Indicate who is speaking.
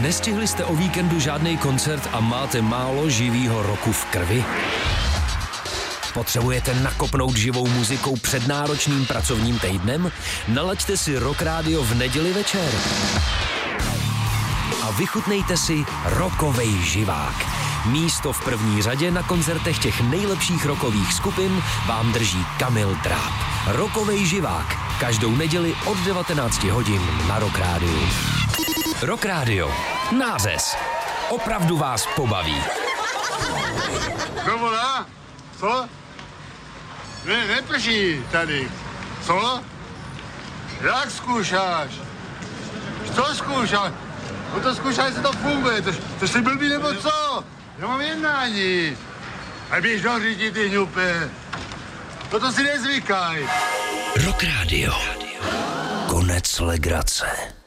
Speaker 1: Nestihli jste o víkendu žádný koncert a máte málo živýho roku v krvi? Potřebujete nakopnout živou muzikou před náročným pracovním týdnem? Nalaďte si Rock Radio v neděli večer. A vychutnejte si rockovej živák. Místo v první řadě na koncertech těch nejlepších rockových skupin vám drží Kamil Dráp. Rockovej živák. Každou neděli od 19 hodin na Rock Radio. Rock Radio. Nářez. Opravdu vás pobaví.
Speaker 2: Kdo volá? Co? Ne, neprší tady. Co? Jak zkoušáš? Co zkoušáš? No to zkoušáš, jestli to funguje. To jsi blbý nebo co? Já mám jednání. A běž do řidi, ty hňupe. To si nezvykaj.
Speaker 1: Rock Radio. Konec legrace.